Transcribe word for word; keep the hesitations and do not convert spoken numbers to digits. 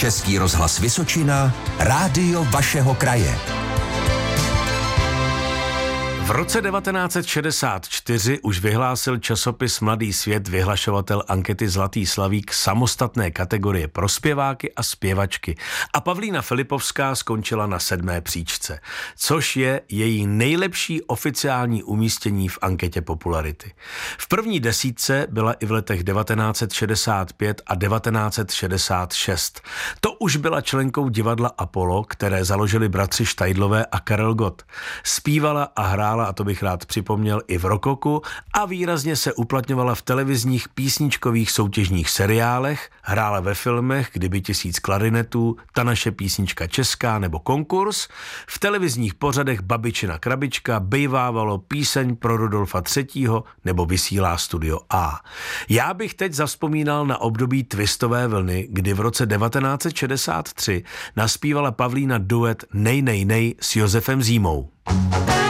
Český rozhlas Vysočina, rádio vašeho kraje. V roce devatenáct set šedesát čtyři už vyhlásil časopis Mladý svět vyhlašovatel ankety Zlatý slavík samostatné kategorie pro zpěváky a zpěvačky a Pavlína Filipovská skončila na sedmé příčce, což je její nejlepší oficiální umístění v anketě popularity. V první desítce byla i v letech devatenáct set šedesát pět a devatenáct set šedesát šest. To už byla členkou divadla Apollo, které založili bratři Štajdlové a Karel Gott. Zpívala a hrála, a to bych rád připomněl, i v rokoku a výrazně se uplatňovala v televizních písničkových soutěžních seriálech, hrála ve filmech Kdyby tisíc klarinetů, Ta naše písnička česká nebo Konkurs, v televizních pořadech Babičina krabička, Bejvávalo, Píseň pro Rudolfa třetího nebo Vysílá Studio A. Já bych teď zavzpomínal na období twistové vlny, kdy v roce devatenáct set šedesát tři naspívala Pavlína duet Nej, nej, nej s Josefem Zímou.